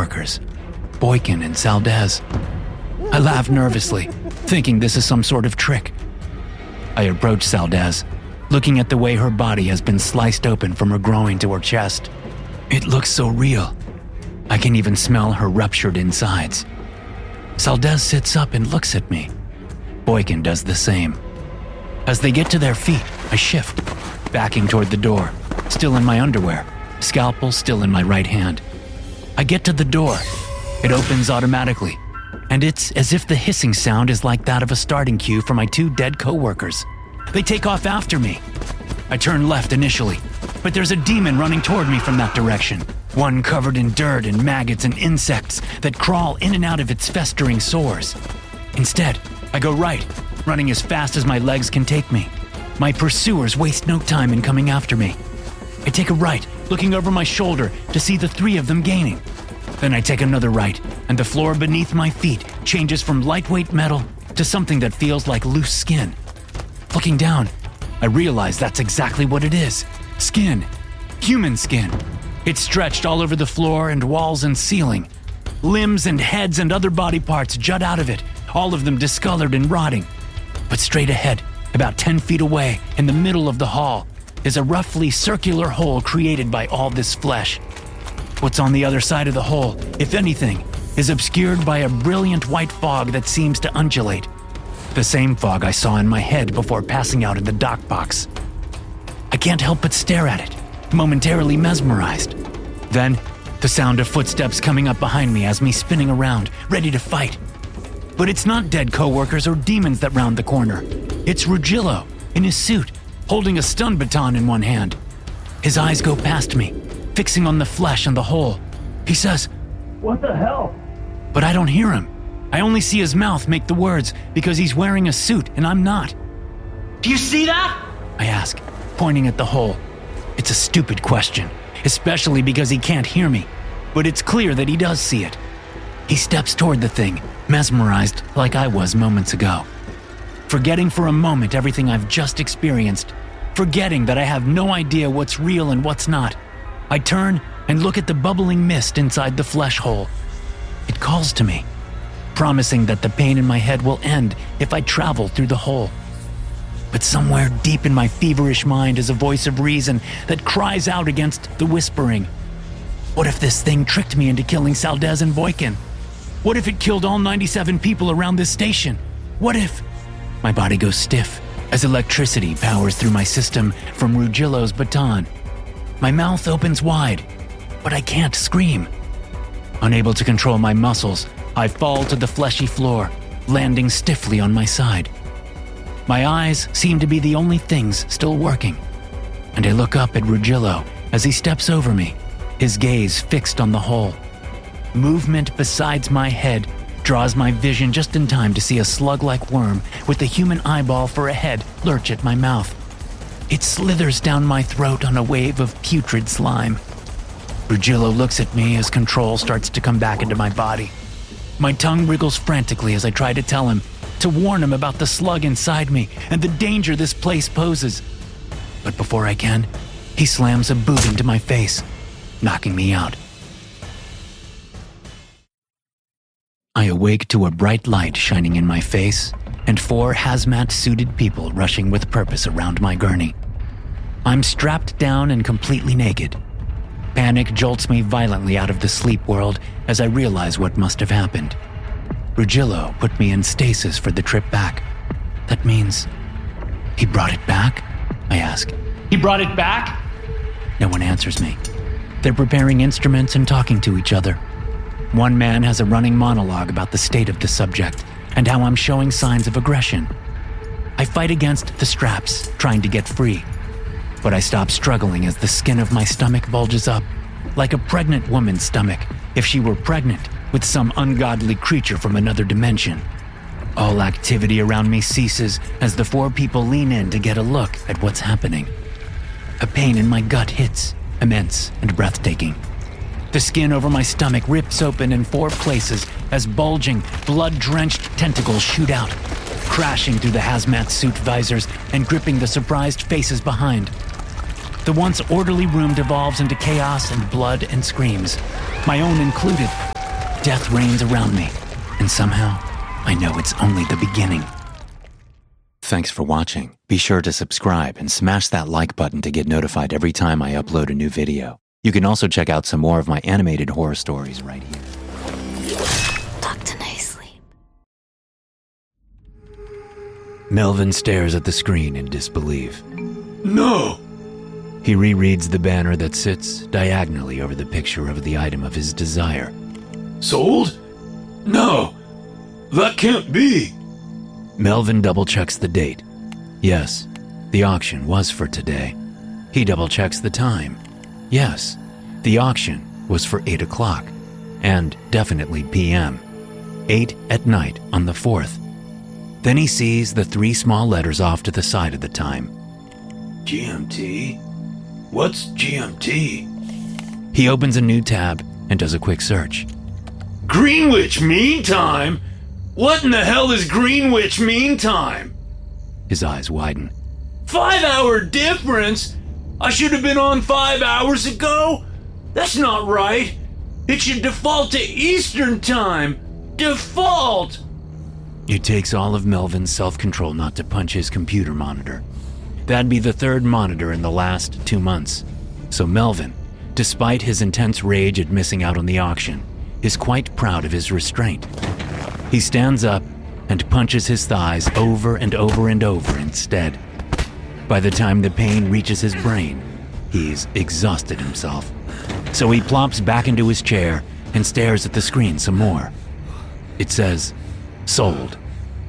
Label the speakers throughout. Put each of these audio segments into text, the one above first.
Speaker 1: co-workers, Boykin and Saldez. I laugh nervously, thinking this is some sort of trick. I approach Saldez, looking at the way her body has been sliced open from her groin to her chest. It looks so real. I can even smell her ruptured insides. Saldez sits up and looks at me. Boykin does the same. As they get to their feet, I shift, backing toward the door, still in my underwear, scalpel still in my right hand. I get to the door. It opens automatically, and it's as if the hissing sound is like that of a starting cue for my two dead co-workers. They take off after me. I turn left initially, but there's a demon running toward me from that direction, one covered in dirt and maggots and insects that crawl in and out of its festering sores. Instead, I go right, running as fast as my legs can take me. My pursuers waste no time in coming after me. I take a right, looking over my shoulder to see the three of them gaining. Then I take another right, and the floor beneath my feet changes from lightweight metal to something that feels like loose skin. Looking down, I realize that's exactly what it is. Skin. Human skin. It's stretched all over the floor and walls and ceiling. Limbs and heads and other body parts jut out of it, all of them discolored and rotting. But straight ahead, about 10 feet away, in the middle of the hall, is a roughly circular hole created by all this flesh. What's on the other side of the hole, if anything, is obscured by a brilliant white fog that seems to undulate. The same fog I saw in my head before passing out in the dock box. I can't help but stare at it, momentarily mesmerized. Then, the sound of footsteps coming up behind me has me spinning around, ready to fight. But it's not dead co-workers or demons that round the corner. It's Ruggiero, in his suit, holding a stun baton in one hand. His eyes go past me, fixing on the flesh and the hole. He says,
Speaker 2: "What the hell?"
Speaker 1: But I don't hear him. I only see his mouth make the words because he's wearing a suit and I'm not.
Speaker 2: "Do you see that?"
Speaker 1: I ask, pointing at the hole. It's a stupid question, especially because he can't hear me, but it's clear that he does see it. He steps toward the thing, mesmerized like I was moments ago. Forgetting for a moment everything I've just experienced, forgetting that I have no idea what's real and what's not, I turn and look at the bubbling mist inside the flesh hole. It calls to me, promising that the pain in my head will end if I travel through the hole. But somewhere deep in my feverish mind is a voice of reason that cries out against the whispering. What if this thing tricked me into killing Saldez and Boykin? What if it killed all 97 people around this station? What if... My body goes stiff as electricity powers through my system from Ruggiero's baton. My mouth opens wide, but I can't scream. Unable to control my muscles, I fall to the fleshy floor, landing stiffly on my side. My eyes seem to be the only things still working, and I look up at Ruggiero as he steps over me, his gaze fixed on the hole. Movement besides my head draws my vision just in time to see a slug-like worm with a human eyeball for a head lurch at my mouth. It slithers down my throat on a wave of putrid slime. Ruggiero looks at me as control starts to come back into my body. My tongue wriggles frantically as I try to tell him, to warn him about the slug inside me and the danger this place poses. But before I can, he slams a boot into my face, knocking me out. I awake to a bright light shining in my face and 4 hazmat-suited people rushing with purpose around my gurney. I'm strapped down and completely naked. Panic jolts me violently out of the sleep world as I realize what must have happened. Ruggiero put me in stasis for the trip back. That means... He brought it back? I ask.
Speaker 2: "He brought it back?"
Speaker 1: No one answers me. They're preparing instruments and talking to each other. One man has a running monologue about the state of the subject and how I'm showing signs of aggression. I fight against the straps, trying to get free. But I stop struggling as the skin of my stomach bulges up, like a pregnant woman's stomach, if she were pregnant with some ungodly creature from another dimension. All activity around me ceases as the 4 people lean in to get a look at what's happening. A pain in my gut hits, immense and breathtaking. The skin over my stomach rips open in 4 places as bulging, blood-drenched tentacles shoot out, crashing through the hazmat suit visors and gripping the surprised faces behind. The once orderly room devolves into chaos and blood and screams, my own included, death reigns around me, and somehow I know it's only the beginning. Thanks for watching. Be sure to subscribe and smash that like button to get notified every time I upload a new video. You can also check out some more of my animated horror stories right here.
Speaker 3: Dr. Nicely.
Speaker 1: Melvin stares at the screen in disbelief.
Speaker 2: No!
Speaker 1: He rereads the banner that sits diagonally over the picture of the item of his desire.
Speaker 2: Sold? No! That can't be!
Speaker 1: Melvin double-checks the date. Yes, the auction was for today. He double-checks the time. Yes, the auction was for 8 o'clock, and definitely p.m. 8 at night on the 4th. Then he sees the 3 small letters off to the side of the time.
Speaker 2: GMT? What's GMT?
Speaker 1: He opens a new tab and does a quick search.
Speaker 2: Greenwich Mean Time? What in the hell is Greenwich Mean Time?
Speaker 1: His eyes widen.
Speaker 2: 5-hour difference? I should have been on 5 hours ago? That's not right. It should default to Eastern Time. Default!
Speaker 1: It takes all of Melvin's self-control not to punch his computer monitor. That'd be the 3rd monitor in the last 2 months. So Melvin, despite his intense rage at missing out on the auction, is quite proud of his restraint. He stands up and punches his thighs over and over and over instead. By the time the pain reaches his brain, he's exhausted himself. So he plops back into his chair and stares at the screen some more. It says, sold.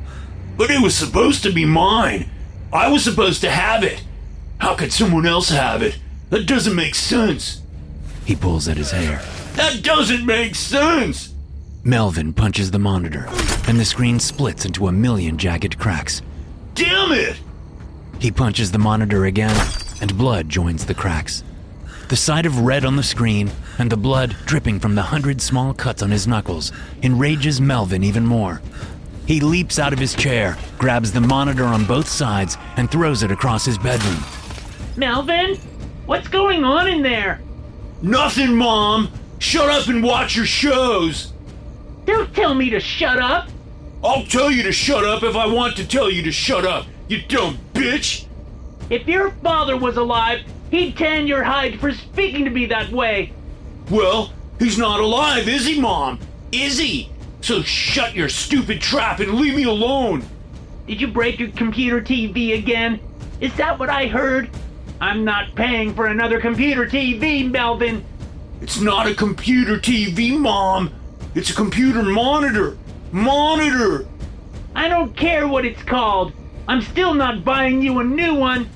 Speaker 2: But it was supposed to be mine. I was supposed to have it. How could someone else have it? That doesn't make sense.
Speaker 1: He pulls at his hair.
Speaker 2: That doesn't make sense!
Speaker 1: Melvin punches the monitor, and the screen splits into a million jagged cracks.
Speaker 2: Damn it!
Speaker 1: He punches the monitor again, and blood joins the cracks. The sight of red on the screen and the blood dripping from the 100 small cuts on his knuckles enrages Melvin even more. He leaps out of his chair, grabs the monitor on both sides, and throws it across his bedroom.
Speaker 4: Melvin? What's going on in there?
Speaker 2: Nothing, Mom! Shut up and watch your shows!
Speaker 4: Don't tell me to shut up!
Speaker 2: I'll tell you to shut up if I want to tell you to shut up, you dumb bitch!
Speaker 4: If your father was alive, he'd tan your hide for speaking to me that way.
Speaker 2: Well, he's not alive, is he, Mom? Is he? So shut your stupid trap and leave me alone!
Speaker 4: Did you break your computer TV again? Is that what I heard? I'm not paying for another computer TV, Melvin!
Speaker 2: It's not a computer TV, Mom! It's a computer monitor! Monitor!
Speaker 4: I don't care what it's called. I'm still not buying you a new one.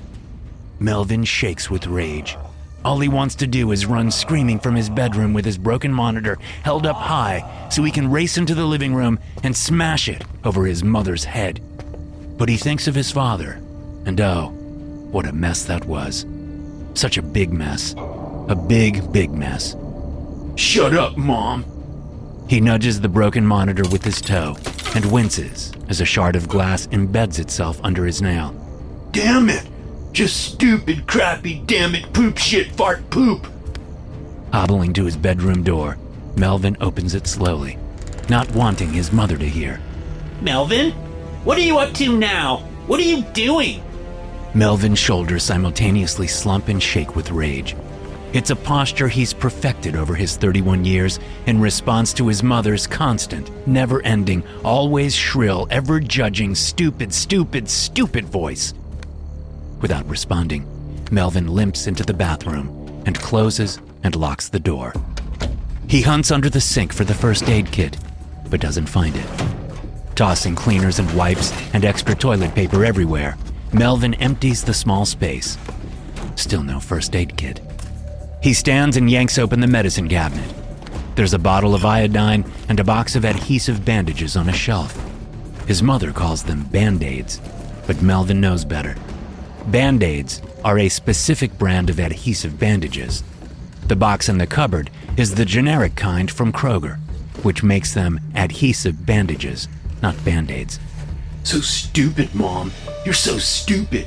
Speaker 1: Melvin shakes with rage. All he wants to do is run screaming from his bedroom with his broken monitor held up high so he can race into the living room and smash it over his mother's head. But he thinks of his father, and oh, what a mess that was. Such a big mess. A big, big mess.
Speaker 2: Shut up, Mom!
Speaker 1: He nudges the broken monitor with his toe and winces as a shard of glass embeds itself under his nail.
Speaker 2: Damn it! Just stupid, crappy, damn it, poop shit, fart poop!
Speaker 1: Hobbling to his bedroom door, Melvin opens it slowly, not wanting his mother to hear.
Speaker 4: Melvin? What are you up to now? What are you doing?
Speaker 1: Melvin's shoulders simultaneously slump and shake with rage. It's a posture he's perfected over his 31 years in response to his mother's constant, never-ending, always shrill, ever-judging, stupid, stupid, stupid voice. Without responding, Melvin limps into the bathroom and closes and locks the door. He hunts under the sink for the first aid kit, but doesn't find it. Tossing cleaners and wipes and extra toilet paper everywhere, Melvin empties the small space. Still no first aid kit. He stands and yanks open the medicine cabinet. There's a bottle of iodine and a box of adhesive bandages on a shelf. His mother calls them Band-Aids, but Melvin knows better. Band-Aids are a specific brand of adhesive bandages. The box in the cupboard is the generic kind from Kroger, which makes them adhesive bandages, not Band-Aids.
Speaker 2: So stupid, Mom. You're so stupid.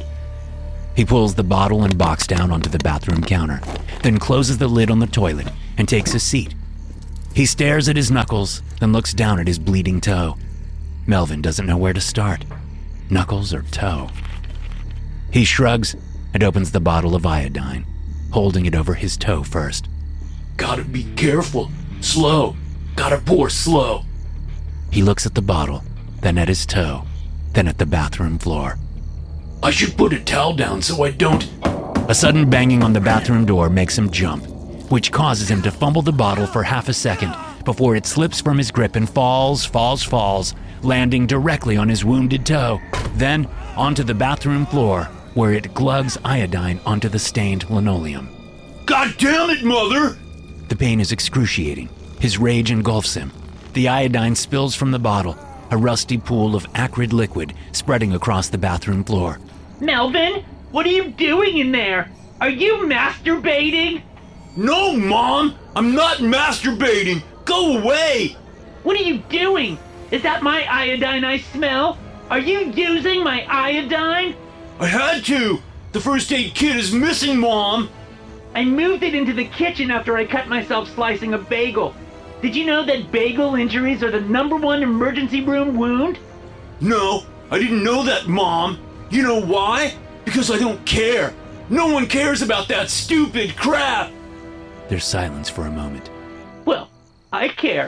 Speaker 1: He pulls the bottle and box down onto the bathroom counter, then closes the lid on the toilet and takes a seat. He stares at his knuckles, then looks down at his bleeding toe. Melvin doesn't know where to start. Knuckles or toe? He shrugs and opens the bottle of iodine, holding it over his toe first.
Speaker 2: Gotta be careful. Slow. Gotta pour slow.
Speaker 1: He looks at the bottle, then at his toe, then at the bathroom floor.
Speaker 2: I should put a towel down so I don't...
Speaker 1: A sudden banging on the bathroom door makes him jump, which causes him to fumble the bottle for half a second before it slips from his grip and falls, landing directly on his wounded toe, then onto the bathroom floor, where it glugs iodine onto the stained linoleum.
Speaker 2: God damn it, Mother!
Speaker 1: The pain is excruciating. His rage engulfs him. The iodine spills from the bottle, a rusty pool of acrid liquid spreading across the bathroom floor.
Speaker 4: Melvin, what are you doing in there? Are you masturbating?
Speaker 2: No, Mom! I'm not masturbating! Go away!
Speaker 4: What are you doing? Is that my iodine I smell? Are you using my iodine?
Speaker 2: I had to! The first aid kit is missing, Mom!
Speaker 4: I moved it into the kitchen after I cut myself slicing a bagel. Did you know that bagel injuries are the #1 emergency room wound?
Speaker 2: No, I didn't know that, Mom. You know why? Because I don't care. No one cares about that stupid crap.
Speaker 1: There's silence for a moment.
Speaker 4: Well, I care.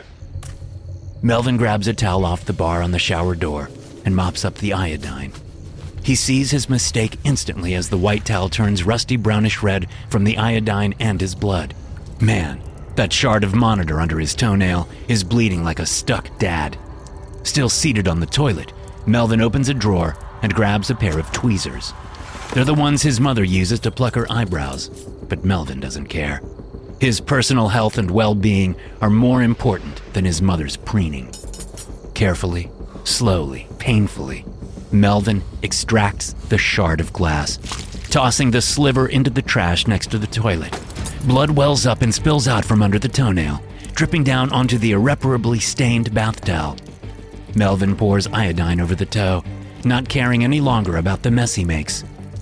Speaker 1: Melvin grabs a towel off the bar on the shower door and mops up the iodine. He sees his mistake instantly as the white towel turns rusty brownish red from the iodine and his blood. Man, that shard of monitor under his toenail is bleeding like a stuck dad. Still seated on the toilet, Melvin opens a drawer and grabs a pair of tweezers. They're the ones his mother uses to pluck her eyebrows, but Melvin doesn't care. His personal health and well-being are more important than his mother's preening. Carefully, slowly, painfully, Melvin extracts the shard of glass, tossing the sliver into the trash next to the toilet. Blood wells up and spills out from under the toenail, dripping down onto the irreparably stained bath towel. Melvin pours iodine over the toe, not caring any longer about the mess he makes.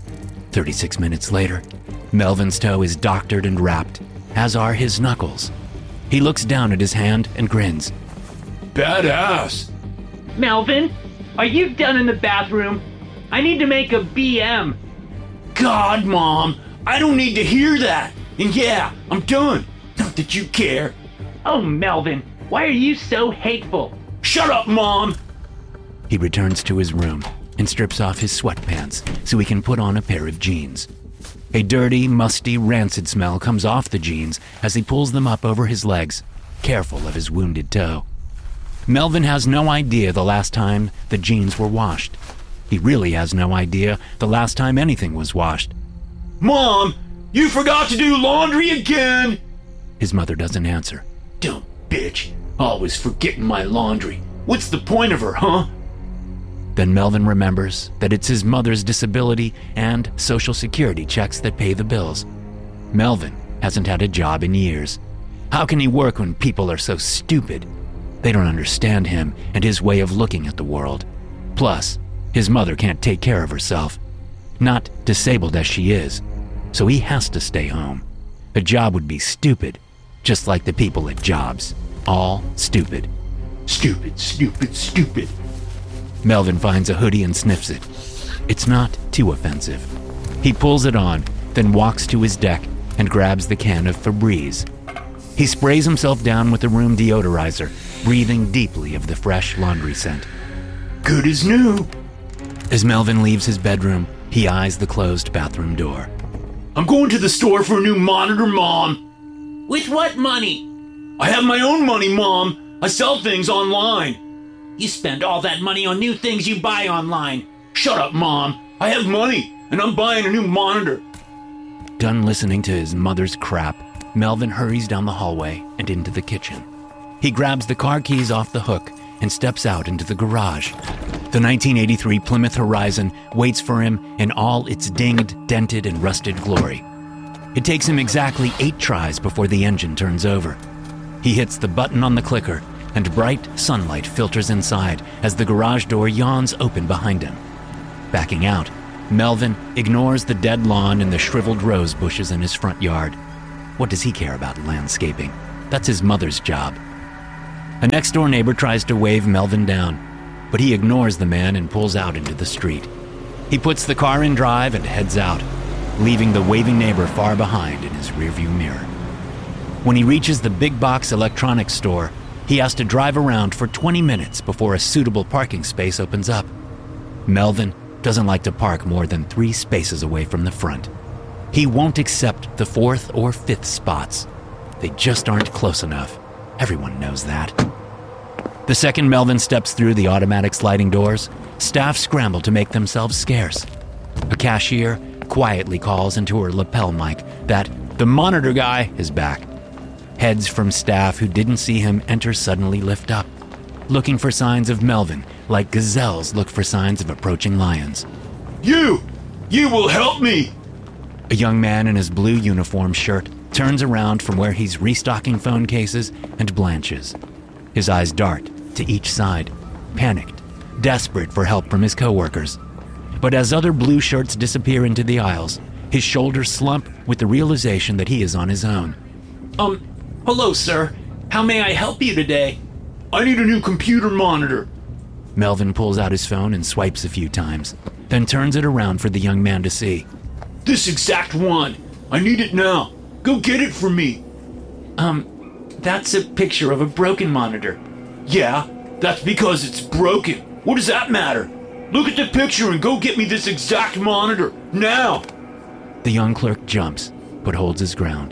Speaker 1: 36 minutes later, Melvin's toe is doctored and wrapped, as are his knuckles. He looks down at his hand and grins.
Speaker 2: Badass!
Speaker 4: Melvin, are you done in the bathroom? I need to make a BM.
Speaker 2: God, Mom, I don't need to hear that. And yeah, I'm done. Not that you care.
Speaker 4: Oh, Melvin, why are you so hateful?
Speaker 2: Shut up, Mom!
Speaker 1: He returns to his room and strips off his sweatpants so he can put on a pair of jeans. A dirty, musty, rancid smell comes off the jeans as he pulls them up over his legs, careful of his wounded toe. Melvin has no idea the last time the jeans were washed. He really has no idea the last time anything was washed.
Speaker 2: Mom, you forgot to do laundry again!
Speaker 1: His mother doesn't answer.
Speaker 2: Dumb bitch. Always forgetting my laundry. What's the point of her, huh?
Speaker 1: Then Melvin remembers that it's his mother's disability and Social Security checks that pay the bills. Melvin hasn't had a job in years. How can he work when people are so stupid? They don't understand him and his way of looking at the world. Plus, his mother can't take care of herself. Not disabled as she is. So he has to stay home. A job would be stupid, just like the people at jobs. All stupid.
Speaker 2: Stupid, stupid, stupid.
Speaker 1: Melvin finds a hoodie and sniffs it. It's not too offensive. He pulls it on, then walks to his deck and grabs the can of Febreze. He sprays himself down with the room deodorizer, breathing deeply of the fresh laundry scent.
Speaker 2: Good as new.
Speaker 1: As Melvin leaves his bedroom, he eyes the closed bathroom door.
Speaker 2: I'm going to the store for a new monitor, Mom.
Speaker 4: With what money?
Speaker 2: I have my own money, Mom. I sell things online.
Speaker 4: You spend all that money on new things you buy online.
Speaker 2: Shut up, Mom. I have money, and I'm buying a new monitor.
Speaker 1: Done listening to his mother's crap, Melvin hurries down the hallway and into the kitchen. He grabs the car keys off the hook and steps out into the garage. The 1983 Plymouth Horizon waits for him in all its dinged, dented, and rusted glory. It takes him exactly 8 tries before the engine turns over. He hits the button on the clicker, and bright sunlight filters inside as the garage door yawns open behind him. Backing out, Melvin ignores the dead lawn and the shriveled rose bushes in his front yard. What does he care about landscaping? That's his mother's job. A next-door neighbor tries to wave Melvin down, but he ignores the man and pulls out into the street. He puts the car in drive and heads out, leaving the waving neighbor far behind in his rearview mirror. When he reaches the big box electronics store, he has to drive around for 20 minutes before a suitable parking space opens up. Melvin doesn't like to park more than 3 spaces away from the front. He won't accept the 4th or 5th spots. They just aren't close enough. Everyone knows that. The second Melvin steps through the automatic sliding doors, staff scramble to make themselves scarce. A cashier quietly calls into her lapel mic that the monitor guy is back. Heads from staff who didn't see him enter suddenly lift up, looking for signs of Melvin like gazelles look for signs of approaching lions.
Speaker 2: You will help me!
Speaker 1: A young man in his blue uniform shirt turns around from where he's restocking phone cases and blanches. His eyes dart to each side, panicked, desperate for help from his coworkers. But as other blue shirts disappear into the aisles, his shoulders slump with the realization that he is on his own.
Speaker 4: Hello, sir. How may I help you today?
Speaker 2: I need a new computer monitor.
Speaker 1: Melvin pulls out his phone and swipes a few times, then turns it around for the young man to see.
Speaker 2: This exact one. I need it now. Go get it for me.
Speaker 4: That's a picture of a broken monitor.
Speaker 2: Yeah, that's because it's broken. What does that matter? Look at the picture and go get me this exact monitor, now!
Speaker 1: The young clerk jumps, but holds his ground.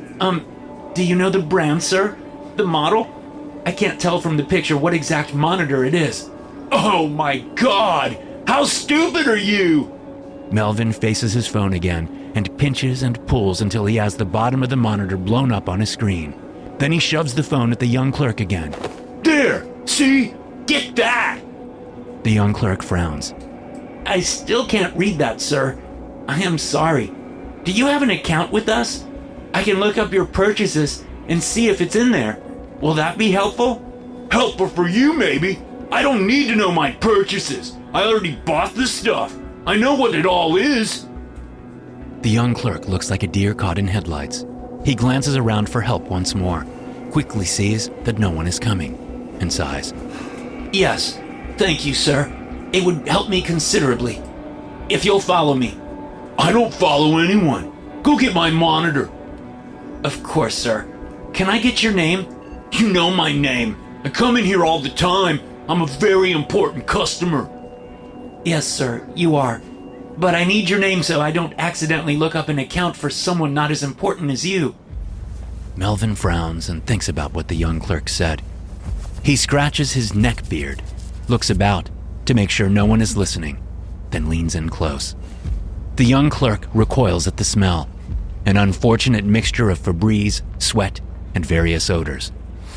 Speaker 4: Do you know the brand, sir? The model? I can't tell from the picture what exact monitor it is.
Speaker 2: Oh my God! How stupid are you?
Speaker 1: Melvin faces his phone again and pinches and pulls until he has the bottom of the monitor blown up on his screen. Then he shoves the phone at the young clerk again.
Speaker 2: There! See? Get that!
Speaker 1: The young clerk frowns.
Speaker 4: I still can't read that, sir. I am sorry. Do you have an account with us? I can look up your purchases and see if it's in there. Will that be helpful?
Speaker 2: Helpful for you, maybe. I don't need to know my purchases. I already bought the stuff. I know what it all is.
Speaker 1: The young clerk looks like a deer caught in headlights. He glances around for help once more, quickly sees that no one is coming, and sighs.
Speaker 4: Yes, thank you, sir. It would help me considerably. If you'll follow me.
Speaker 2: I don't follow anyone. Go get my monitor.
Speaker 4: Of course, sir. Can I get your name?
Speaker 2: You know my name. I come in here all the time. I'm a very important customer.
Speaker 4: Yes, sir, you are. But I need your name so I don't accidentally look up an account for someone not as important as you.
Speaker 1: Melvin frowns and thinks about what the young clerk said. He scratches his neck beard, looks about to make sure no one is listening, then leans in close. The young clerk recoils at the smell, an unfortunate mixture of Febreze, sweat, and various odors.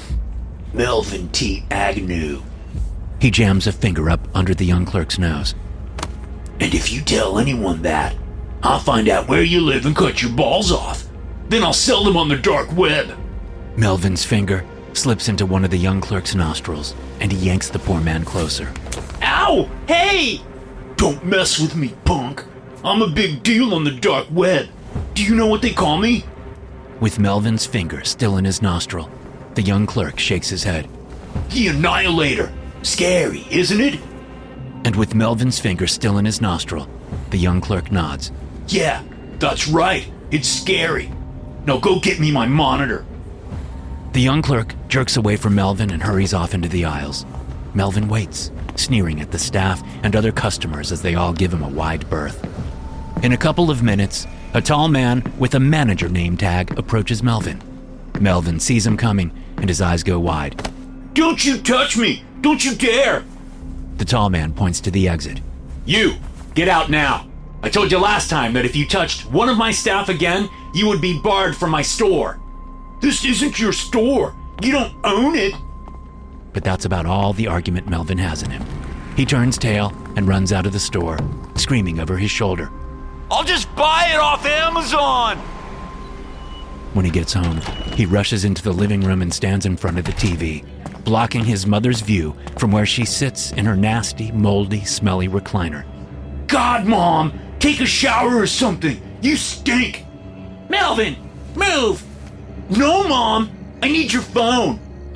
Speaker 2: Melvin T. Agnew.
Speaker 1: He jams a finger up under the young clerk's nose.
Speaker 2: And if you tell anyone that, I'll find out where you live and cut your balls off. Then I'll sell them on the dark web.
Speaker 1: Melvin's finger slips into one of the young clerk's nostrils, and he yanks the poor man closer.
Speaker 2: Ow! Hey! Don't mess with me, punk. I'm a big deal on the dark web. Do you know what they call me?
Speaker 1: With Melvin's finger still in his nostril, the young clerk shakes his head.
Speaker 2: The Annihilator. Scary, isn't it?
Speaker 1: And with Melvin's finger still in his nostril, the young clerk nods.
Speaker 2: Yeah, that's right. It's scary. Now go get me my monitor.
Speaker 1: The young clerk jerks away from Melvin and hurries off into the aisles. Melvin waits, sneering at the staff and other customers as they all give him a wide berth. In a couple of minutes, a tall man with a manager name tag approaches Melvin. Melvin sees him coming, and his eyes go wide.
Speaker 2: Don't you touch me! Don't you dare!
Speaker 1: The tall man points to the exit.
Speaker 2: You, get out now. I told you last time that if you touched one of my staff again, you would be barred from my store. This isn't your store. You don't own it.
Speaker 1: But that's about all the argument Melvin has in him. He turns tail and runs out of the store, screaming over his shoulder.
Speaker 2: I'll just buy it off Amazon!
Speaker 1: When he gets home, he rushes into the living room and stands in front of the TV, blocking his mother's view from where she sits in her nasty, moldy, smelly recliner.
Speaker 2: God, Mom! Take a shower or something! You stink!
Speaker 4: Melvin, move!
Speaker 2: No, Mom! I need your phone!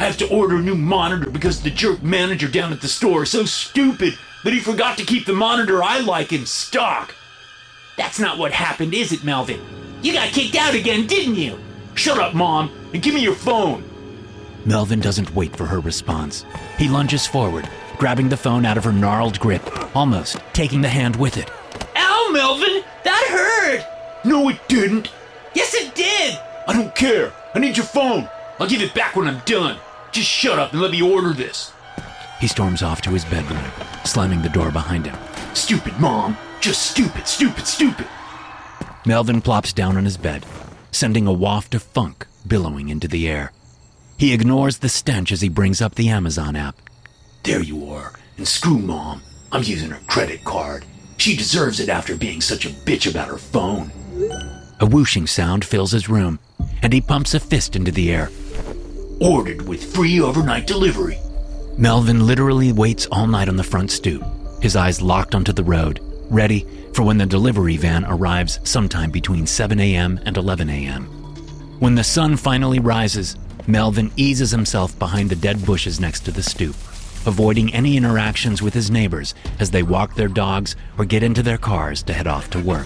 Speaker 2: I have to order a new monitor because the jerk manager down at the store is so stupid that he forgot to keep the monitor I like in stock.
Speaker 4: That's not what happened, is it, Melvin? You got kicked out again, didn't you?
Speaker 2: Shut up, Mom, and give me your phone.
Speaker 1: Melvin doesn't wait for her response. He lunges forward, grabbing the phone out of her gnarled grip, almost taking the hand with it.
Speaker 4: Ow, Melvin! That hurt!
Speaker 2: No, it didn't.
Speaker 4: Yes, it did!
Speaker 2: I don't care. I need your phone. I'll give it back when I'm done. Just shut up and let me order this.
Speaker 1: He storms off to his bedroom, slamming the door behind him.
Speaker 2: Stupid Mom. Just stupid, stupid, stupid.
Speaker 1: Melvin plops down on his bed, sending a waft of funk billowing into the air. He ignores the stench as he brings up the Amazon app.
Speaker 2: There you are. And screw Mom. I'm using her credit card. She deserves it after being such a bitch about her phone.
Speaker 1: A whooshing sound fills his room, and he pumps a fist into the air.
Speaker 2: Ordered with free overnight delivery.
Speaker 1: Melvin literally waits all night on the front stoop, his eyes locked onto the road, ready for when the delivery van arrives sometime between 7 a.m. and 11 a.m. When the sun finally rises, Melvin eases himself behind the dead bushes next to the stoop, avoiding any interactions with his neighbors as they walk their dogs or get into their cars to head off to work.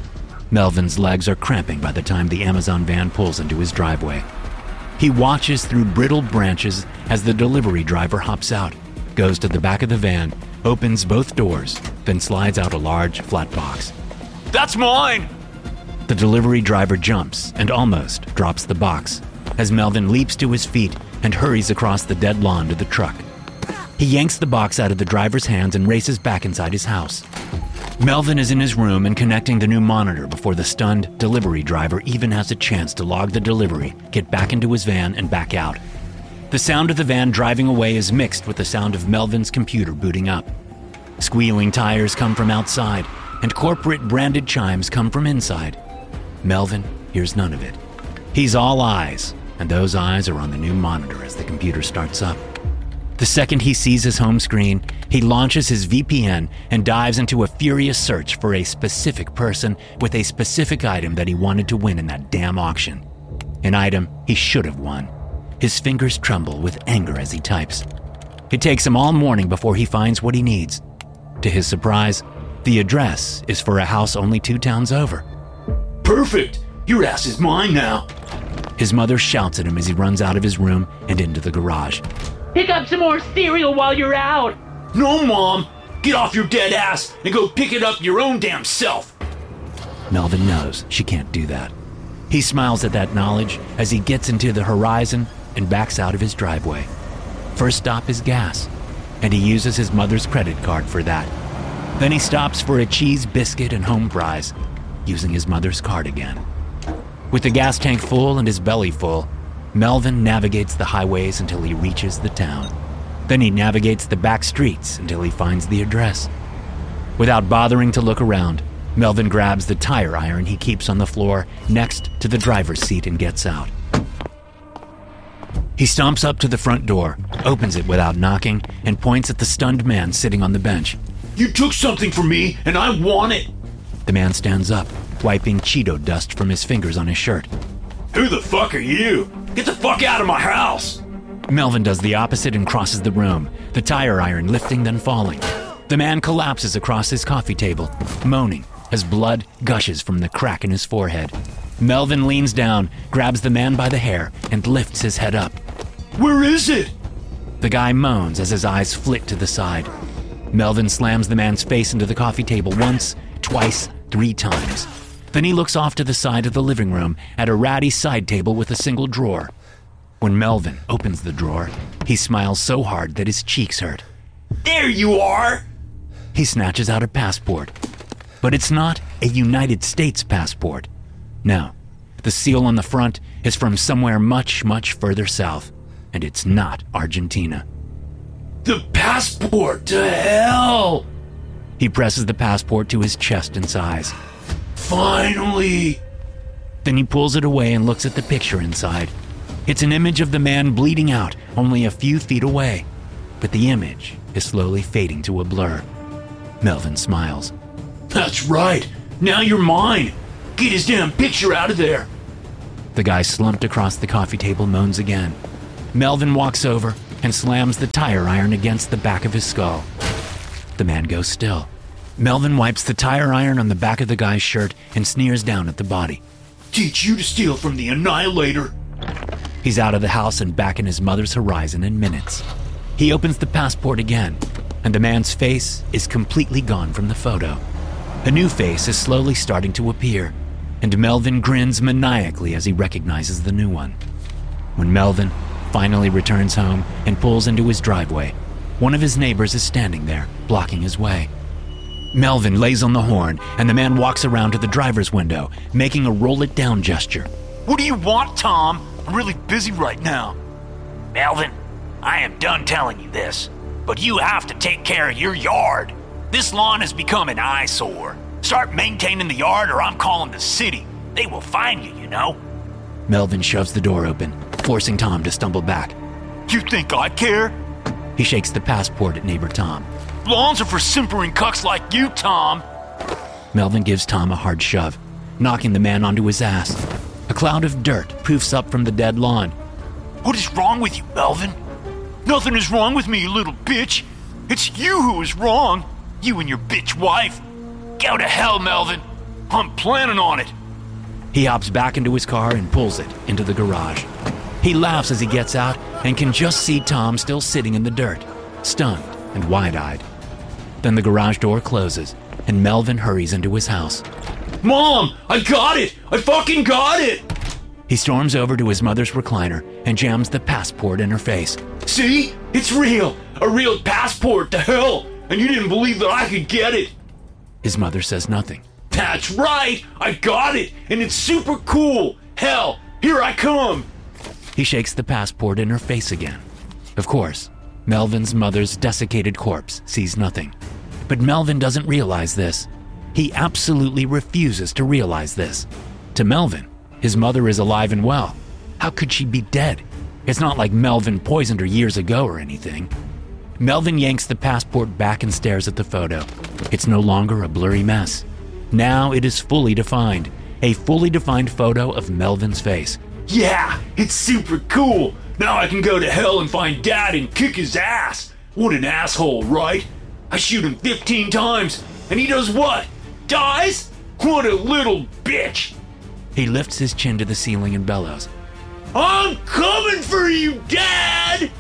Speaker 1: Melvin's legs are cramping by the time the Amazon van pulls into his driveway. He watches through brittle branches as the delivery driver hops out, goes to the back of the van, opens both doors, then slides out a large, flat box.
Speaker 2: That's mine!
Speaker 1: The delivery driver jumps and almost drops the box as Melvin leaps to his feet and hurries across the dead lawn to the truck. He yanks the box out of the driver's hands and races back inside his house. Melvin is in his room and connecting the new monitor before the stunned delivery driver even has a chance to log the delivery, get back into his van, and back out. The sound of the van driving away is mixed with the sound of Melvin's computer booting up. Squealing tires come from outside, and corporate branded chimes come from inside. Melvin hears none of it. He's all eyes, and those eyes are on the new monitor as the computer starts up. The second he sees his home screen, he launches his VPN and dives into a furious search for a specific person with a specific item that he wanted to win in that damn auction. An item he should have won. His fingers tremble with anger as he types. It takes him all morning before he finds what he needs. To his surprise, the address is for a house only 2 towns over.
Speaker 2: Perfect! Your ass is mine now.
Speaker 1: His mother shouts at him as he runs out of his room and into the garage.
Speaker 4: Pick up some more cereal while you're out!
Speaker 2: No, Mom! Get off your dead ass and go pick it up your own damn self!
Speaker 1: Melvin knows she can't do that. He smiles at that knowledge as he gets into the horizon and backs out of his driveway. First stop is gas, and he uses his mother's credit card for that. Then he stops for a cheese biscuit and home fries, using his mother's card again. With the gas tank full and his belly full, Melvin navigates the highways until he reaches the town. Then he navigates the back streets until he finds the address. Without bothering to look around, Melvin grabs the tire iron he keeps on the floor next to the driver's seat and gets out. He stomps up to the front door, opens it without knocking, and points at the stunned man sitting on the bench.
Speaker 2: You took something from me, and I want it!
Speaker 1: The man stands up, wiping Cheeto dust from his fingers on his shirt.
Speaker 2: Who the fuck are you? Get the fuck out of my house!
Speaker 1: Melvin does the opposite and crosses the room, the tire iron lifting then falling. The man collapses across his coffee table, moaning as blood gushes from the crack in his forehead. Melvin leans down, grabs the man by the hair, and lifts his head up.
Speaker 2: Where is it?
Speaker 1: The guy moans as his eyes flit to the side. Melvin slams the man's face into the coffee table once, twice, 3 times. Then he looks off to the side of the living room at a ratty side table with a single drawer. When Melvin opens the drawer, he smiles so hard that his cheeks hurt.
Speaker 2: There you are!
Speaker 1: He snatches out a passport. But it's not a United States passport. No, the seal on the front is from somewhere much, much further south, and it's not Argentina.
Speaker 2: The passport, to hell!
Speaker 1: He presses the passport to his chest and sighs.
Speaker 2: Finally!
Speaker 1: Then he pulls it away and looks at the picture inside. It's an image of the man bleeding out only a few feet away, but the image is slowly fading to a blur. Melvin smiles.
Speaker 2: That's right. Now you're mine. Get his damn picture out of there.
Speaker 1: The guy slumped across the coffee table moans again. Melvin walks over and slams the tire iron against the back of his skull. The man goes still. Melvin wipes the tire iron on the back of the guy's shirt and sneers down at the body.
Speaker 2: Teach you to steal from the Annihilator.
Speaker 1: He's out of the house and back in his mother's horizon in minutes. He opens the passport again, and the man's face is completely gone from the photo. A new face is slowly starting to appear, and Melvin grins maniacally as he recognizes the new one. When Melvin finally returns home and pulls into his driveway, one of his neighbors is standing there, blocking his way. Melvin lays on the horn, and the man walks around to the driver's window, making a roll-it-down gesture.
Speaker 2: What do you want, Tom? I'm really busy right now.
Speaker 4: Melvin, I am done telling you this, but you have to take care of your yard. This lawn has become an eyesore. Start maintaining the yard or I'm calling the city. They will find you, you know.
Speaker 1: Melvin shoves the door open, forcing Tom to stumble back.
Speaker 2: You think I care?
Speaker 1: He shakes the passport at neighbor Tom.
Speaker 2: Lawns are for simpering cucks like you, Tom.
Speaker 1: Melvin gives Tom a hard shove, knocking the man onto his ass. A cloud of dirt poofs up from the dead lawn.
Speaker 2: What is wrong with you, Melvin? Nothing is wrong with me, you little bitch. It's you who is wrong. You and your bitch wife. Go to hell, Melvin. I'm planning on it.
Speaker 1: He hops back into his car and pulls it into the garage. He laughs as he gets out and can just see Tom still sitting in the dirt, stunned and wide-eyed. Then the garage door closes, and Melvin hurries into his house.
Speaker 2: Mom, I got it! I fucking got it!
Speaker 1: He storms over to his mother's recliner and jams the passport in her face.
Speaker 2: See? It's real! A real passport to hell! And you didn't believe that I could get it!
Speaker 1: His mother says nothing.
Speaker 2: That's right! I got it! And it's super cool! Hell, here I come!
Speaker 1: He shakes the passport in her face again. Of course, Melvin's mother's desiccated corpse sees nothing. But Melvin doesn't realize this. He absolutely refuses to realize this. To Melvin, his mother is alive and well. How could she be dead? It's not like Melvin poisoned her years ago or anything. Melvin yanks the passport back and stares at the photo. It's no longer a blurry mess. Now it is fully defined. A fully defined photo of Melvin's face.
Speaker 2: Yeah, it's super cool. Now I can go to hell and find Dad and kick his ass. What an asshole, right? I shoot him 15 times, and he does what? Dies? What a little bitch!
Speaker 1: He lifts his chin to the ceiling and bellows.
Speaker 2: I'm coming for you, Dad!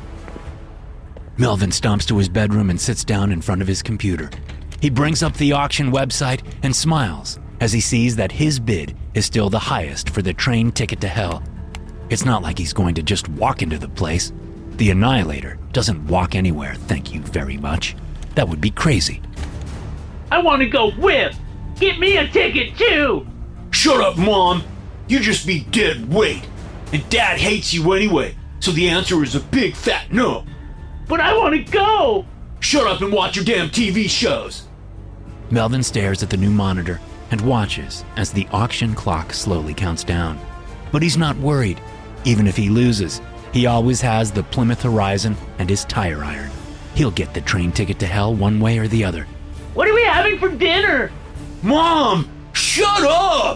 Speaker 1: Melvin stomps to his bedroom and sits down in front of his computer. He brings up the auction website and smiles as he sees that his bid is still the highest for the train ticket to hell. It's not like he's going to just walk into the place. The Annihilator doesn't walk anywhere, thank you very much. That would be crazy.
Speaker 5: I want to go with. Get me a ticket too.
Speaker 2: Shut up, Mom. You just be dead weight. And Dad hates you anyway, so the answer is a big fat no.
Speaker 5: But I want to go.
Speaker 2: Shut up and watch your damn TV shows.
Speaker 1: Melvin stares at the new monitor and watches as the auction clock slowly counts down. But he's not worried. Even if he loses, he always has the Plymouth Horizon and his tire iron. He'll get the train ticket to hell one way or the other.
Speaker 5: What are we having for dinner?
Speaker 2: Mom, shut up!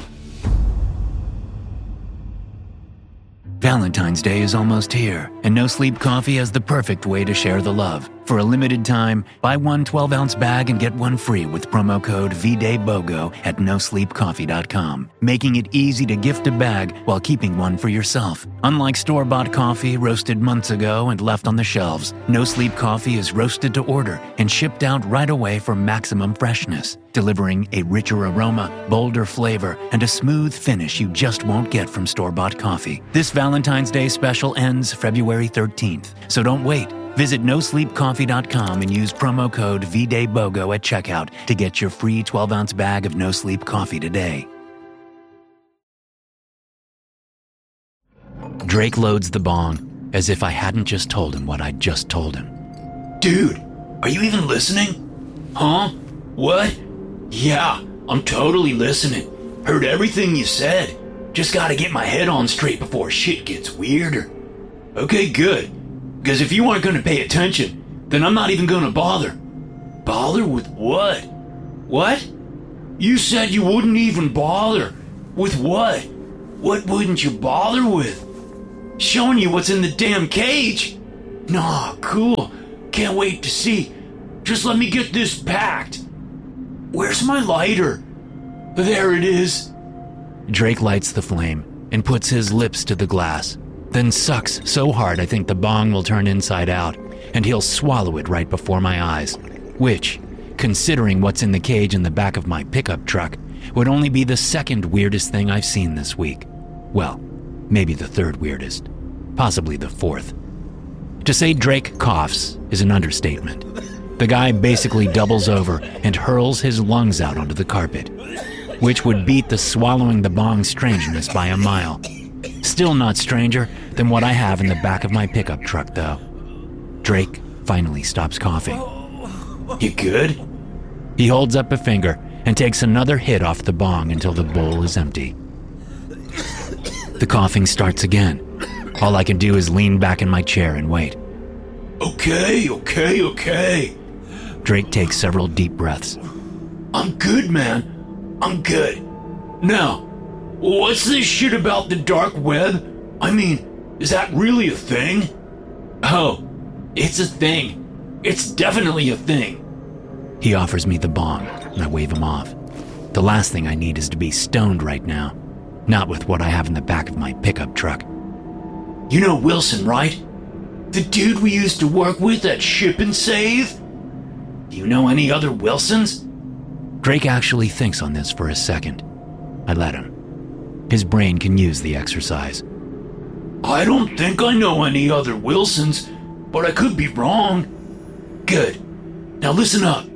Speaker 1: Valentine's Day is almost here, and No Sleep Coffee has the perfect way to share the love. For a limited time, buy one 12-ounce bag and get one free with promo code VDayBOGO at nosleepcoffee.com, making it easy to gift a bag while keeping one for yourself. Unlike store-bought coffee roasted months ago and left on the shelves, No Sleep Coffee is roasted to order and shipped out right away for maximum freshness, delivering a richer aroma, bolder flavor, and a smooth finish you just won't get from store-bought coffee. This Valentine's Day special ends February 13th, so don't wait. Visit nosleepcoffee.com and use promo code VDayBOGO at checkout to get your free 12-ounce bag of No Sleep Coffee today. Drake loads the bong as if I hadn't just told him what I'd just told him.
Speaker 2: Dude, are you even listening? Huh? What? Yeah, I'm totally listening. Heard everything you said. Just gotta get my head on straight before shit gets weirder. Okay, good. Because if you aren't gonna pay attention, then I'm not even gonna bother. Bother with what? What? You said you wouldn't even bother. With what? What wouldn't you bother with? Showing you what's in the damn cage? Nah, cool. Can't wait to see. Just let me get this packed. Where's my lighter? There it is.
Speaker 1: Drake lights the flame and puts his lips to the glass, then sucks so hard I think the bong will turn inside out, and he'll swallow it right before my eyes, which, considering what's in the cage in the back of my pickup truck, would only be the second weirdest thing I've seen this week. Well, maybe the third weirdest, possibly the fourth. To say Drake coughs is an understatement. The guy basically doubles over and hurls his lungs out onto the carpet, which would beat the swallowing the bong strangeness by a mile. Still not stranger than what I have in the back of my pickup truck, though. Drake finally stops coughing.
Speaker 2: You good?
Speaker 1: He holds up a finger and takes another hit off the bong until the bowl is empty. The coughing starts again. All I can do is lean back in my chair and wait.
Speaker 2: Okay.
Speaker 1: Drake takes several deep breaths.
Speaker 2: I'm good, man. I'm good. Now, what's this shit about the dark web? I mean, is that really a thing? Oh, it's a thing. It's definitely a thing.
Speaker 1: He offers me the bong, and I wave him off. The last thing I need is to be stoned right now, not with what I have in the back of my pickup truck.
Speaker 2: You know Wilson, right? The dude we used to work with at Ship and Save? Do you know any other Wilsons?
Speaker 1: Drake actually thinks on this for a second. I let him. His brain can use the exercise.
Speaker 2: I don't think I know any other Wilsons, but I could be wrong. Good. Now listen up.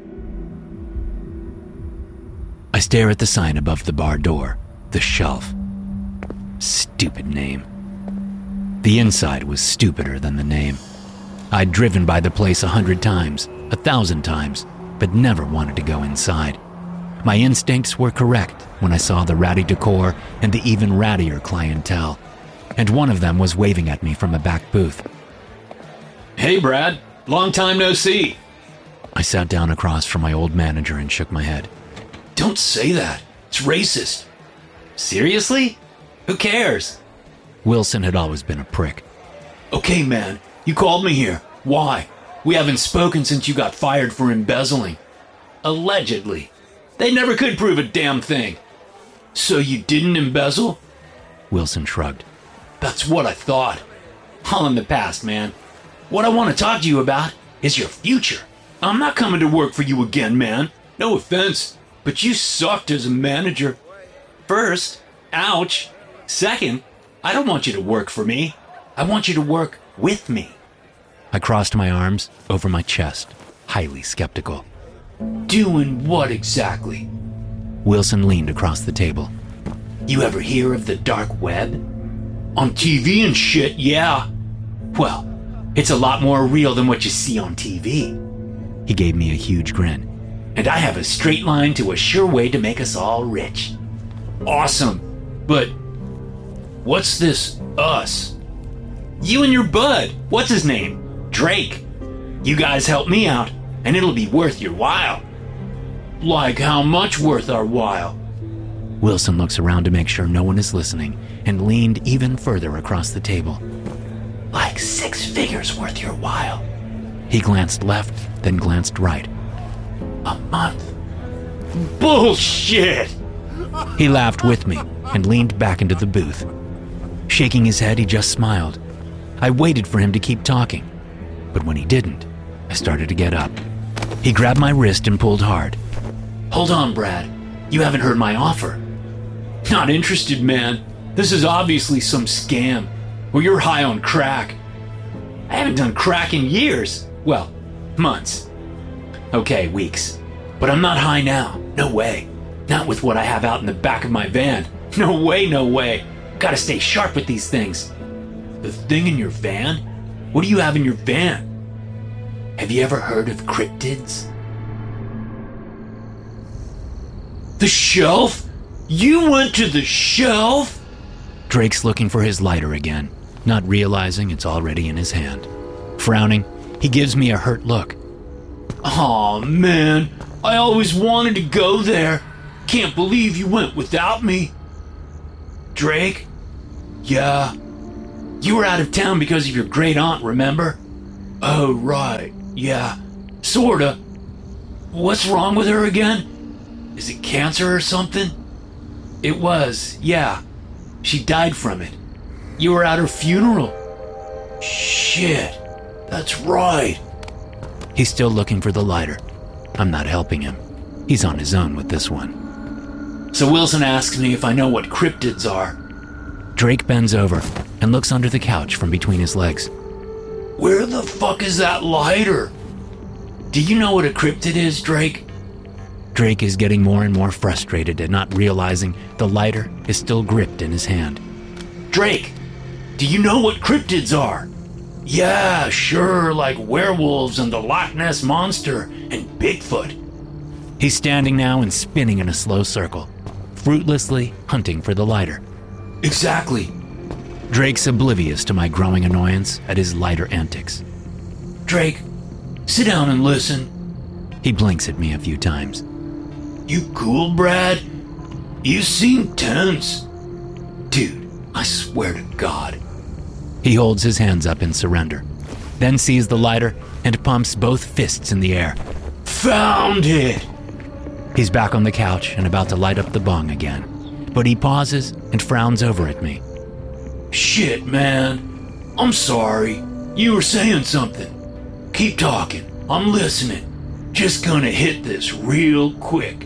Speaker 1: I stare at the sign above the bar door, the Shelf. Stupid name. The inside was stupider than the name. I'd driven by the place 100 times, 1,000 times, but never wanted to go inside. My instincts were correct when I saw the ratty decor and the even rattier clientele, and one of them was waving at me from a back booth.
Speaker 2: Hey, Brad. Long time no see.
Speaker 1: I sat down across from my old manager and shook my head.
Speaker 2: Don't say that. It's racist. Seriously? Who cares?
Speaker 1: Wilson had always been a prick.
Speaker 2: Okay, man. You called me here. Why? We haven't spoken since you got fired for embezzling. Allegedly. They never could prove a damn thing. So you didn't embezzle?
Speaker 1: Wilson shrugged.
Speaker 2: That's what I thought. All in the past, man. What I want to talk to you about is your future. I'm not coming to work for you again, man. No offense, but you sucked as a manager. First, ouch. Second, I don't want you to work for me. I want you to work with me.
Speaker 1: I crossed my arms over my chest, highly skeptical.
Speaker 2: Doing what exactly?
Speaker 1: Wilson leaned across the table.
Speaker 2: You ever hear of the dark web? On TV and shit, yeah. Well, it's a lot more real than what you see on TV.
Speaker 1: He gave me a huge grin.
Speaker 2: And I have a straight line to a sure way to make us all rich. Awesome. But what's this us? You and your bud. What's his name? Drake. You guys help me out, and it'll be worth your while. Like how much worth our while?
Speaker 1: Wilson looks around to make sure no one is listening and leaned even further across the table.
Speaker 2: Like 6 figures worth your while.
Speaker 1: He glanced left, then glanced right.
Speaker 2: A month? Bullshit!
Speaker 1: He laughed with me and leaned back into the booth. Shaking his head, he just smiled. I waited for him to keep talking, but when he didn't, I started to get up. He grabbed my wrist and pulled hard.
Speaker 2: Hold on, Brad. You haven't heard my offer. Not interested, man. This is obviously some scam, or you're high on crack. I haven't done crack in years. Well, months. Okay, weeks. But I'm not high now. No way. Not with what I have out in the back of my van. No way, no way. Gotta stay sharp with these things. The thing in your van? What do you have in your van? Have you ever heard of cryptids? The Shelf? You went to the Shelf?
Speaker 1: Drake's looking for his lighter again, not realizing it's already in his hand. Frowning, he gives me a hurt look.
Speaker 2: Aw, man. I always wanted to go there. Can't believe you went without me. Drake? Yeah? You were out of town because of your great aunt, remember? Oh, right. Yeah. Sorta. What's wrong with her again? Is it cancer or something? It was, yeah. She died from it. You were at her funeral. Shit. That's right.
Speaker 1: He's still looking for the lighter. I'm not helping him. He's on his own with this one.
Speaker 2: So Wilson asks me if I know what cryptids are.
Speaker 1: Drake bends over and looks under the couch from between his legs.
Speaker 2: Where the fuck is that lighter? Do you know what a cryptid is, Drake?
Speaker 1: Drake is getting more and more frustrated at not realizing the lighter is still gripped in his hand.
Speaker 2: Drake, do you know what cryptids are? Yeah, sure, like werewolves and the Loch Ness Monster and Bigfoot.
Speaker 1: He's standing now and spinning in a slow circle, fruitlessly hunting for the lighter.
Speaker 2: Exactly.
Speaker 1: Drake's oblivious to my growing annoyance at his lighter antics.
Speaker 2: Drake, sit down and listen.
Speaker 1: He blinks at me a few times.
Speaker 2: You cool, Brad? You seem tense. Dude, I swear to God.
Speaker 1: He holds his hands up in surrender, then sees the lighter and pumps both fists in the air.
Speaker 2: Found it!
Speaker 1: He's back on the couch and about to light up the bong again, but he pauses and frowns over at me.
Speaker 2: Shit, man. I'm sorry. You were saying something. Keep talking. I'm listening. Just gonna hit this real quick.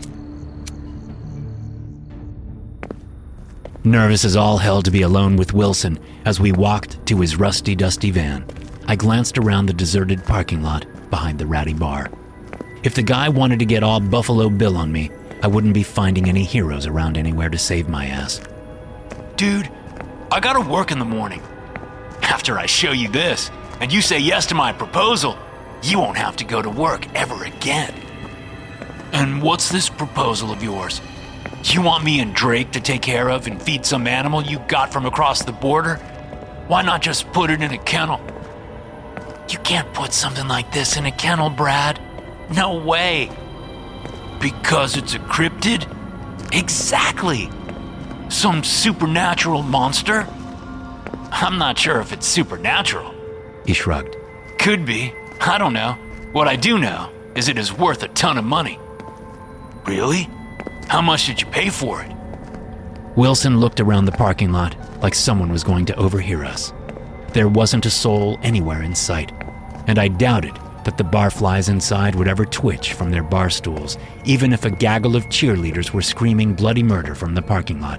Speaker 1: Nervous as all hell to be alone with Wilson as we walked to his rusty, dusty van, I glanced around the deserted parking lot behind the ratty bar. If the guy wanted to get all Buffalo Bill on me, I wouldn't be finding any heroes around anywhere to save my ass.
Speaker 4: Dude, I gotta work in the morning. After I show you this, and you say yes to my proposal, you won't have to go to work ever again. And what's this proposal of yours? You want me and Drake to take care of and feed some animal you got from across the border? Why not just put it in a kennel? You can't put something like this in a kennel, Brad. No way. Because it's a cryptid? Exactly. Some supernatural monster? I'm not sure if it's supernatural.
Speaker 1: He shrugged.
Speaker 4: Could be. I don't know. What I do know is it is worth a ton of money. Really? How much did you pay for it?
Speaker 1: Wilson looked around the parking lot like someone was going to overhear us. There wasn't a soul anywhere in sight, and I doubted that the barflies inside would ever twitch from their bar stools, even if a gaggle of cheerleaders were screaming bloody murder from the parking lot.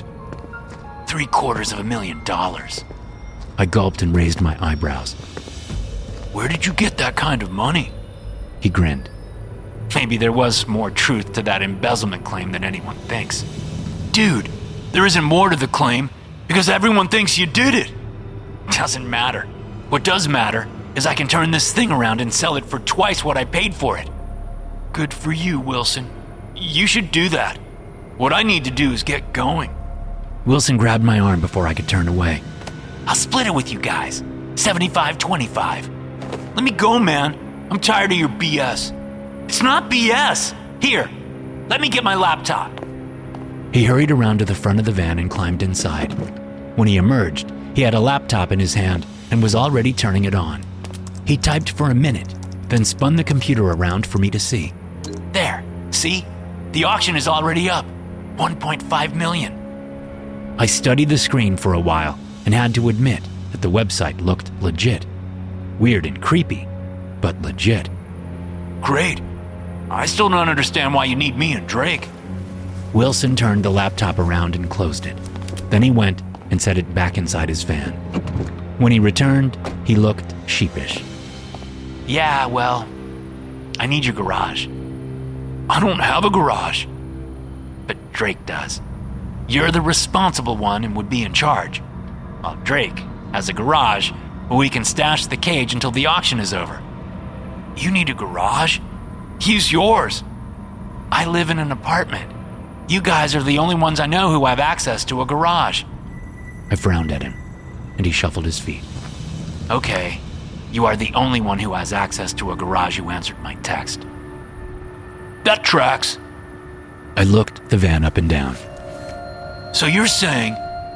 Speaker 4: $750,000.
Speaker 1: I gulped and raised my eyebrows.
Speaker 4: Where did you get that kind of money?
Speaker 1: He grinned.
Speaker 4: Maybe there was more truth to that embezzlement claim than anyone thinks. Dude, there isn't more to the claim because everyone thinks you did it. Doesn't matter. What does matter is I can turn this thing around and sell it for twice what I paid for it. Good for you, Wilson. You should do that. What I need to do is get going.
Speaker 1: Wilson grabbed my arm before I could turn away.
Speaker 4: I'll split it with you guys. 75-25. Let me go, man. I'm tired of your BS. It's not BS. Here, let me get my laptop.
Speaker 1: He hurried around to the front of the van and climbed inside. When he emerged, he had a laptop in his hand and was already turning it on. He typed for a minute, then spun the computer around for me to see.
Speaker 4: There, see? The auction is already up. 1.5 million.
Speaker 1: I studied the screen for a while and had to admit that the website looked legit. Weird and creepy, but legit.
Speaker 4: Great. I still don't understand why you need me and Drake.
Speaker 1: Wilson turned the laptop around and closed it. Then he went and set it back inside his van. When he returned, he looked sheepish.
Speaker 4: Yeah, well, I need your garage. I don't have a garage. But Drake does. You're the responsible one and would be in charge. While Drake has a garage where we can stash the cage until the auction is over. You need a garage? Use yours. I live in an apartment. You guys are the only ones I know who have access to a garage.
Speaker 1: I frowned at him, and he shuffled his feet.
Speaker 4: Okay, you are the only one who has access to a garage who answered my text. That tracks.
Speaker 1: I looked the van up and down.
Speaker 4: So you're saying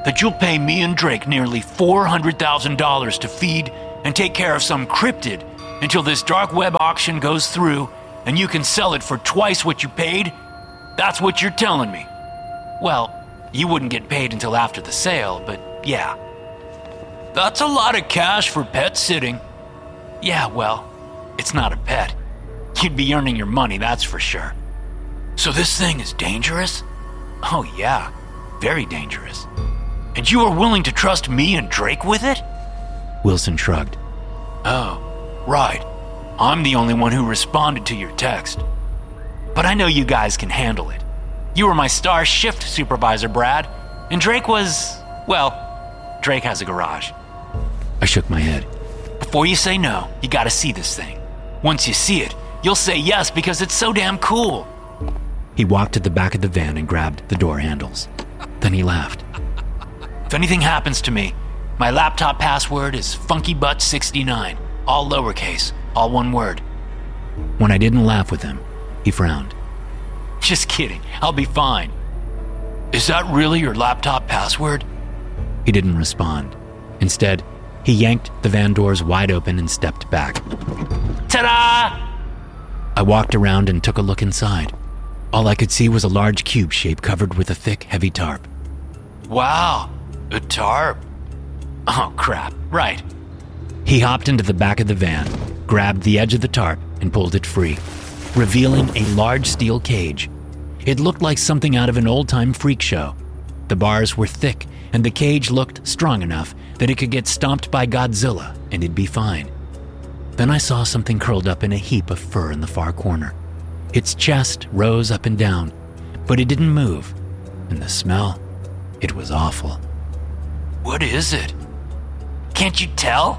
Speaker 4: that you'll pay me and Drake nearly $400,000 to feed and take care of some cryptid until this dark web auction goes through and you can sell it for twice what you paid? That's what you're telling me. Well, you wouldn't get paid until after the sale, but yeah. That's a lot of cash for pet sitting. Yeah, well, it's not a pet. You'd be earning your money, that's for sure. So this thing is dangerous? Oh yeah, very dangerous. And you are willing to trust me and Drake with it?
Speaker 1: Wilson shrugged.
Speaker 4: Oh, right. I'm the only one who responded to your text. But I know you guys can handle it. You were my star shift supervisor, Brad, and Drake was, well, Drake has a garage.
Speaker 1: I shook my head.
Speaker 4: Before you say no, you gotta see this thing. Once you see it, you'll say yes because it's so damn cool.
Speaker 1: He walked to the back of the van and grabbed the door handles. Then he laughed.
Speaker 4: If anything happens to me, my laptop password is funkybutt69, all lowercase, all one word.
Speaker 1: When I didn't laugh with him, he frowned.
Speaker 4: Just kidding, I'll be fine. Is that really your laptop password?
Speaker 1: He didn't respond. Instead, he yanked the van doors wide open and stepped back.
Speaker 4: Ta-da!
Speaker 1: I walked around and took a look inside. All I could see was a large cube shape covered with a thick, heavy tarp.
Speaker 4: Wow, a tarp. Oh, crap, right.
Speaker 1: He hopped into the back of the van, grabbed the edge of the tarp, and pulled it free, revealing a large steel cage. It looked like something out of an old-time freak show. The bars were thick, and the cage looked strong enough that it could get stomped by Godzilla, and it'd be fine. Then I saw something curled up in a heap of fur in the far corner. Its chest rose up and down, but it didn't move. And the smell, it was awful.
Speaker 4: What is it? Can't you tell?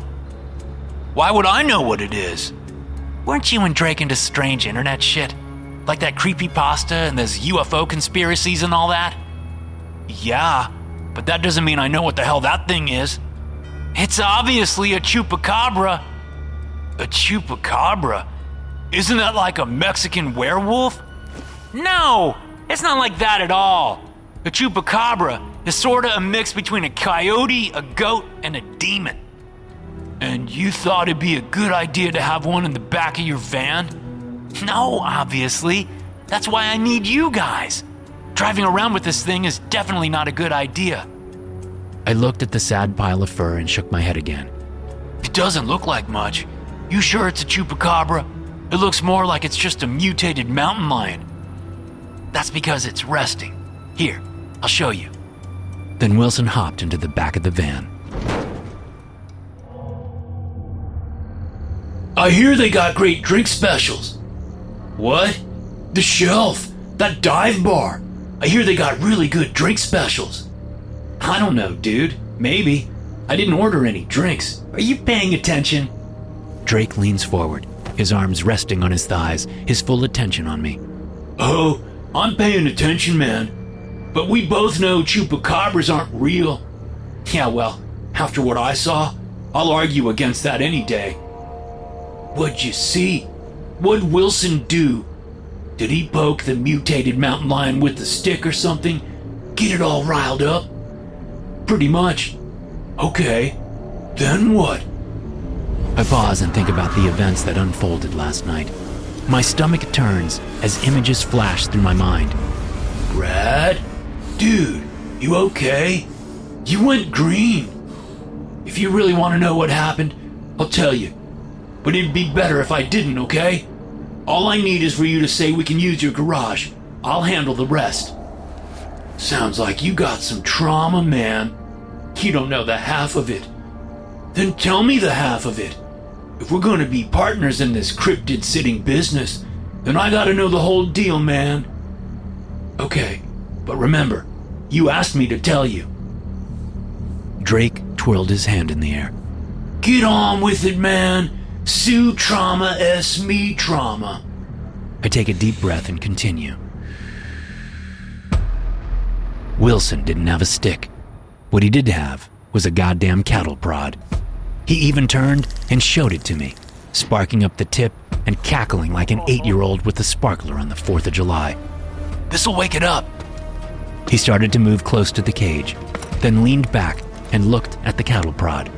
Speaker 4: Why would I know what it is? Weren't you and Drake into strange internet shit? Like that creepypasta and those UFO conspiracies and all that? Yeah, but that doesn't mean I know what the hell that thing is. It's obviously a chupacabra. A chupacabra? Isn't that like a Mexican werewolf? No, it's not like that at all. A chupacabra is sorta a mix between a coyote, a goat, and a demon. And you thought it'd be a good idea to have one in the back of your van? No, obviously. That's why I need you guys. Driving around with this thing is definitely not a good idea.
Speaker 1: I looked at the sad pile of fur and shook my head again.
Speaker 4: It doesn't look like much. You sure it's a chupacabra? It looks more like it's just a mutated mountain lion. That's because it's resting. Here, I'll show you.
Speaker 1: Then Wilson hopped into the back of the van.
Speaker 2: I hear they got great drink specials. What? The Shelf, that dive bar. I hear they got really good drink specials. I don't know, dude. Maybe. I didn't order any drinks. Are you paying attention?
Speaker 1: Drake leans forward, his arms resting on his thighs, his full attention on me.
Speaker 2: Oh, I'm paying attention, man. But we both know chupacabras aren't real. Yeah, well, after what I saw, I'll argue against that any day. What'd you see? What'd Wilson do? Did he poke the mutated mountain lion with a stick or something? Get it all riled up? Pretty much. Okay, then what?
Speaker 1: I pause and think about the events that unfolded last night. My stomach turns as images flash through my mind.
Speaker 2: Brad? Dude, you okay? You went green. If you really want to know what happened, I'll tell you. But it'd be better if I didn't, okay? All I need is for you to say we can use your garage. I'll handle the rest. Sounds like you got some trauma, man. You don't know the half of it. Then tell me the half of it. If we're going to be partners in this cryptid sitting business, then I gotta know the whole deal, man. Okay, but remember, you asked me to tell you.
Speaker 1: Drake twirled his hand in the air.
Speaker 2: Get on with it, man. Sue trauma es me trauma.
Speaker 1: I take a deep breath and continue. Wilson didn't have a stick. What he did have was a goddamn cattle prod. He even turned and showed it to me, sparking up the tip and cackling like an 8-year-old with a sparkler on the 4th of July.
Speaker 4: This'll wake it up.
Speaker 1: He started to move close to the cage, then leaned back and looked at the cattle prod.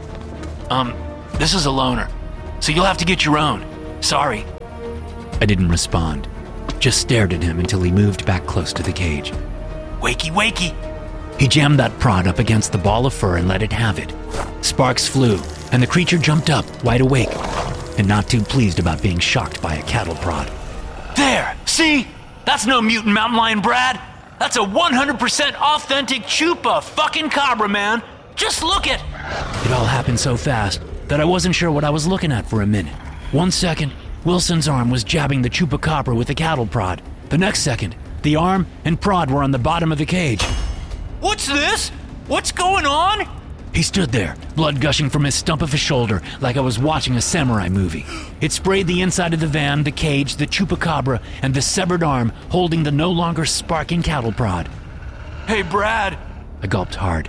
Speaker 4: This is a loner, so you'll have to get your own. Sorry.
Speaker 1: I didn't respond, just stared at him until he moved back close to the cage.
Speaker 4: Wakey, wakey.
Speaker 1: He jammed that prod up against the ball of fur and let it have it. Sparks flew, and the creature jumped up, wide awake, and not too pleased about being shocked by a cattle prod.
Speaker 4: There, see? That's no mutant mountain lion, Brad. That's a 100% authentic chupa fucking cabra, man. Just look at...
Speaker 1: It all happened so fast that I wasn't sure what I was looking at for a minute. 1 second, Wilson's arm was jabbing the chupacabra with the cattle prod. The next second, the arm and prod were on the bottom of the cage.
Speaker 4: What's this? What's going on?
Speaker 1: He stood there, blood gushing from his stump of his shoulder like I was watching a samurai movie. It sprayed the inside of the van, the cage, the chupacabra, and the severed arm holding the no longer sparking cattle prod.
Speaker 4: Hey, Brad.
Speaker 1: I gulped hard.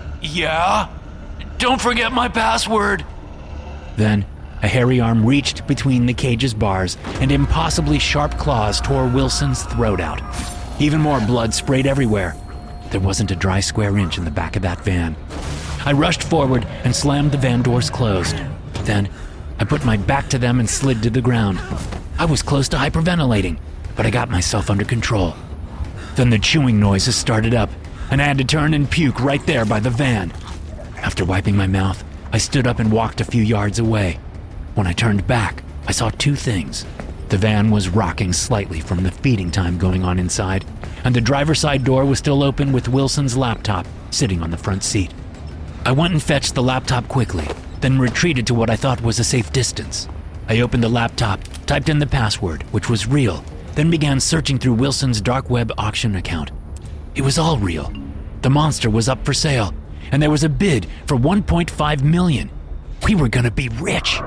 Speaker 4: Yeah? Don't forget my password.
Speaker 1: Then, a hairy arm reached between the cage's bars, and impossibly sharp claws tore Wilson's throat out. Even more blood sprayed everywhere. There wasn't a dry square inch in the back of that van. I rushed forward and slammed the van doors closed. Then, I put my back to them and slid to the ground. I was close to hyperventilating, but I got myself under control. Then the chewing noises started up, and I had to turn and puke right there by the van. After wiping my mouth, I stood up and walked a few yards away. When I turned back, I saw two things. The van was rocking slightly from the feeding time going on inside, and the driver's side door was still open with Wilson's laptop sitting on the front seat. I went and fetched the laptop quickly, then retreated to what I thought was a safe distance. I opened the laptop, typed in the password, which was real, then began searching through Wilson's dark web auction account. It was all real. The monster was up for sale, and there was a bid for $1.5 million. We were gonna be rich.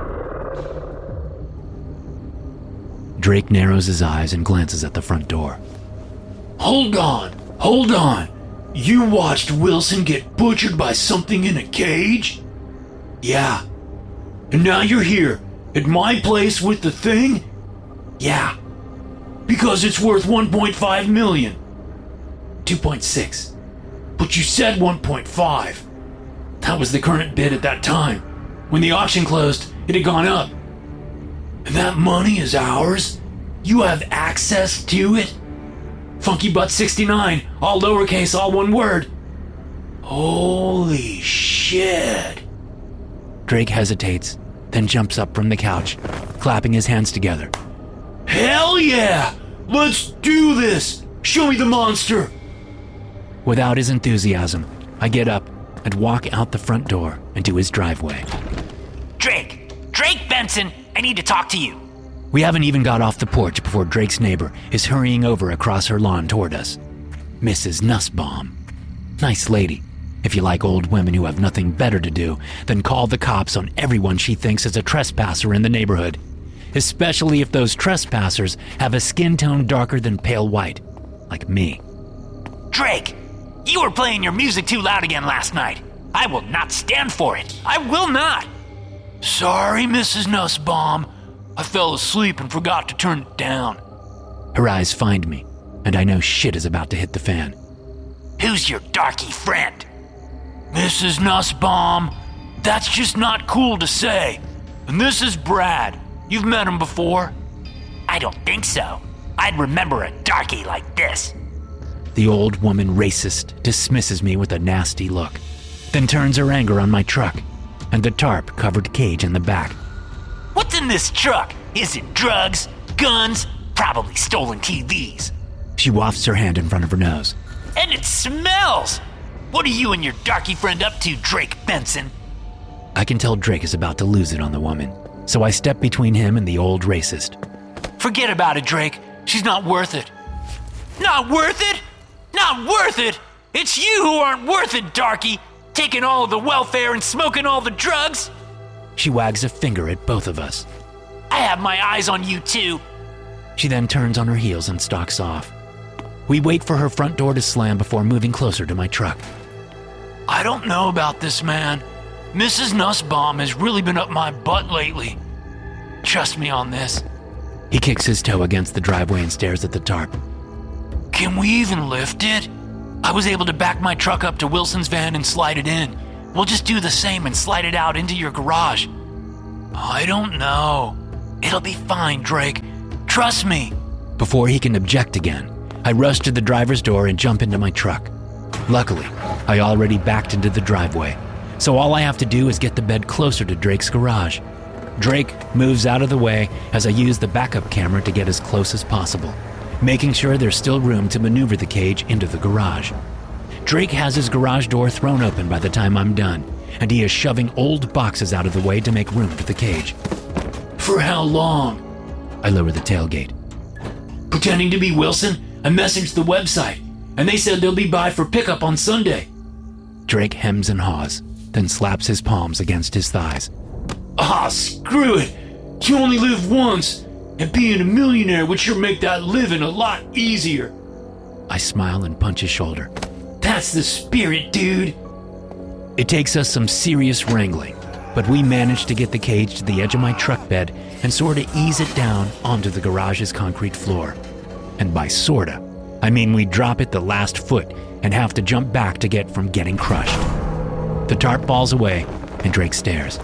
Speaker 1: Drake narrows his eyes and glances at the front door.
Speaker 2: Hold on. You watched Wilson get butchered by something in a cage? Yeah. And now you're here, at my place with the thing? Yeah. Because it's worth $1.5 million. 2.6. But you said 1.5. That was the current bid at that time. When the auction closed, it had gone up. And that money is ours? You have access to it? Funky Butt 69, all lowercase, all one word. Holy shit.
Speaker 1: Drake hesitates, then jumps up from the couch, clapping his hands together.
Speaker 2: Hell yeah! Let's do this! Show me the monster!
Speaker 1: Without his enthusiasm, I get up and walk out the front door into his driveway.
Speaker 4: Drake Benson, I need to talk to you.
Speaker 1: We haven't even got off the porch before Drake's neighbor is hurrying over across her lawn toward us. Mrs. Nussbaum. Nice lady, if you like old women who have nothing better to do than call the cops on everyone she thinks is a trespasser in the neighborhood, especially if those trespassers have a skin tone darker than pale white, like me.
Speaker 4: Drake, you were playing your music too loud again last night. I will not stand for it. I will not.
Speaker 2: Sorry, Mrs. Nussbaum. I fell asleep and forgot to turn it down.
Speaker 1: Her eyes find me, and I know shit is about to hit the fan.
Speaker 4: Who's your darky friend?
Speaker 2: Mrs. Nussbaum, that's just not cool to say. And this is Brad. You've met him before?
Speaker 4: I don't think so. I'd remember a darky like this.
Speaker 1: The old woman racist dismisses me with a nasty look, then turns her anger on my truck and the tarp-covered cage in the back.
Speaker 4: What's in this truck? Is it drugs, guns, probably stolen TVs?
Speaker 1: She wafts her hand in front of her nose.
Speaker 4: And it smells! What are you and your darky friend up to, Drake Benson?
Speaker 1: I can tell Drake is about to lose it on the woman, so I step between him and the old racist.
Speaker 2: Forget about it, Drake. She's not worth it.
Speaker 4: Not worth it? Not worth it? It's you who aren't worth it, darky! Taking all of the welfare and smoking all the drugs?
Speaker 1: She wags a finger at both of us.
Speaker 4: I have my eyes on you too.
Speaker 1: She then turns on her heels and stalks off. We wait for her front door to slam before moving closer to my truck.
Speaker 2: I don't know about this, man. Mrs. Nussbaum has really been up my butt lately. Trust me on this.
Speaker 1: He kicks his toe against the driveway and stares at the tarp.
Speaker 2: Can we even lift it?
Speaker 4: I was able to back my truck up to Wilson's van and slide it in. We'll just do the same and slide it out into your garage. I don't know. It'll be fine, Drake. Trust me.
Speaker 1: Before he can object again, I rush to the driver's door and jump into my truck. Luckily, I already backed into the driveway, so all I have to do is get the bed closer to Drake's garage. Drake moves out of the way as I use the backup camera to get as close as possible, making sure there's still room to maneuver the cage into the garage. Drake has his garage door thrown open by the time I'm done, and he is shoving old boxes out of the way to make room for the cage.
Speaker 2: For how long?
Speaker 1: I lower the tailgate.
Speaker 2: Pretending to be Wilson, I messaged the website, and they said they'll be by for pickup on Sunday.
Speaker 1: Drake hems and haws, then slaps his palms against his thighs.
Speaker 2: Ah, screw it. You only live once, and being a millionaire would sure make that living a lot easier.
Speaker 1: I smile and punch his shoulder.
Speaker 2: That's the spirit, dude.
Speaker 1: It takes us some serious wrangling, but we manage to get the cage to the edge of my truck bed and sorta ease it down onto the garage's concrete floor. And by sorta, I mean we drop it the last foot and have to jump back to get from getting crushed. The tarp falls away and Drake stares.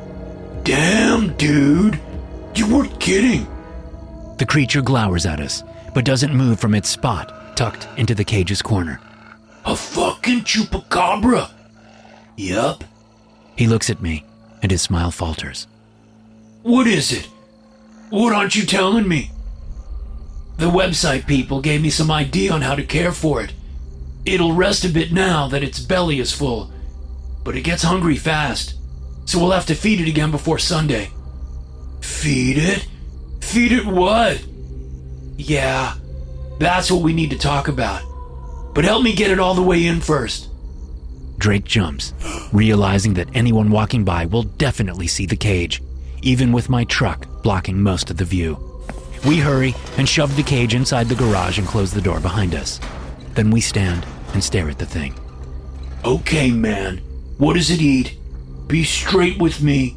Speaker 2: Damn, dude. You weren't kidding.
Speaker 1: The creature glowers at us, but doesn't move from its spot, tucked into the cage's corner.
Speaker 2: A fucking chupacabra. Yup.
Speaker 1: He looks at me, and his smile falters.
Speaker 2: What is it? What aren't you telling me? The website people gave me some idea on how to care for it. It'll rest a bit now that its belly is full, but it gets hungry fast, so we'll have to feed it again before Sunday. Feed it? Feed it what? Yeah, that's what we need to talk about. But help me get it all the way in first.
Speaker 1: Drake jumps, realizing that anyone walking by will definitely see the cage, even with my truck blocking most of the view. We hurry and shove the cage inside the garage and close the door behind us. Then we stand and stare at the thing.
Speaker 2: Okay, man. What does it eat? Be straight with me.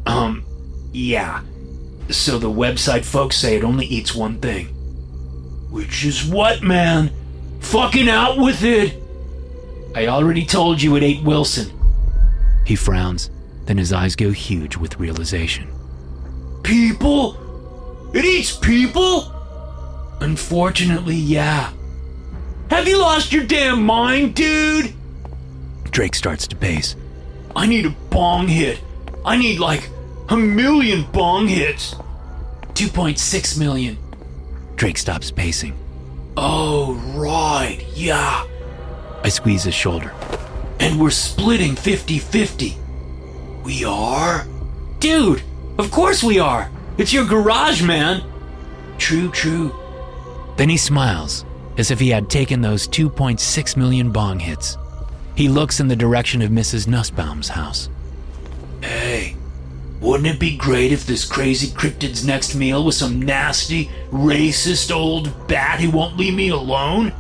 Speaker 2: Yeah. So the website folks say it only eats one thing. Which is what, man? Fucking out with it! I already told you it ate Wilson.
Speaker 1: He frowns, then his eyes go huge with realization.
Speaker 2: People? It eats people? Unfortunately, yeah. Have you lost your damn mind, dude?
Speaker 1: Drake starts to pace.
Speaker 2: I need a bong hit. I need like 1 million bong hits.
Speaker 1: 2.6 million. Drake stops pacing.
Speaker 2: Oh, right, yeah.
Speaker 1: I squeeze his shoulder.
Speaker 2: And we're splitting 50-50. We are? Dude, of course we are. It's your garage, man. True.
Speaker 1: Then he smiles, as if he had taken those 2.6 million bong hits. He looks in the direction of Mrs. Nussbaum's house.
Speaker 2: Hey, wouldn't it be great if this crazy cryptid's next meal was some nasty, racist old bat who won't leave me alone?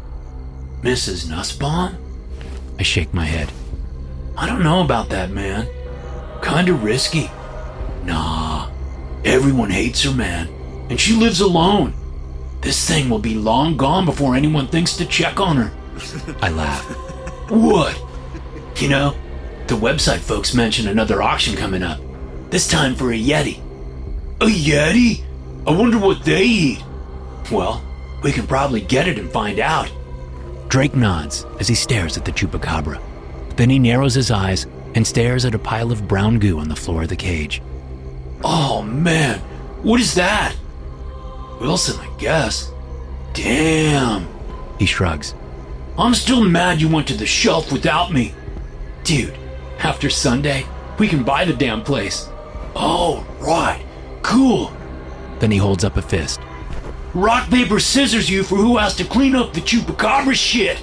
Speaker 2: Mrs. Nussbaum?
Speaker 1: I shake my head.
Speaker 2: I don't know about that, man. Kinda risky. Nah, everyone hates her, man, and she lives alone. This thing will be long gone before anyone thinks to check on her.
Speaker 1: I laugh.
Speaker 2: What? You know, the website folks mentioned another auction coming up. This time for a Yeti. A Yeti? I wonder what they eat. Well, we can probably get it and find out.
Speaker 1: Drake nods as he stares at the chupacabra. Then he narrows his eyes and stares at a pile of brown goo on the floor of the cage.
Speaker 2: Oh man, what is that? Wilson, I guess. Damn.
Speaker 1: He shrugs.
Speaker 2: I'm still mad you went to the shelf without me. Dude, after Sunday, we can buy the damn place. Oh, right. Cool.
Speaker 1: Then he holds up a fist.
Speaker 2: Rock, paper, scissors you for who has to clean up the chupacabra shit.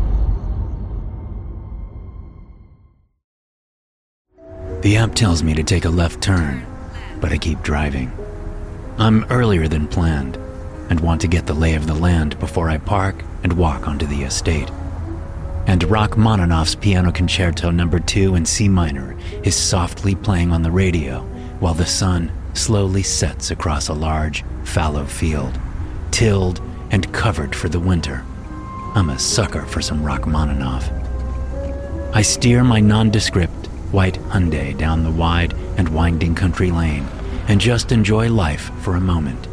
Speaker 1: The app tells me to take a left turn, but I keep driving. I'm earlier than planned and want to get the lay of the land before I park and walk onto the estate. And Rachmaninoff's Piano Concerto No. 2 in C minor is softly playing on the radio while the sun slowly sets across a large, fallow field, tilled and covered for the winter. I'm a sucker for some Rachmaninoff. I steer my nondescript white Hyundai down the wide and winding country lane and just enjoy life for a moment.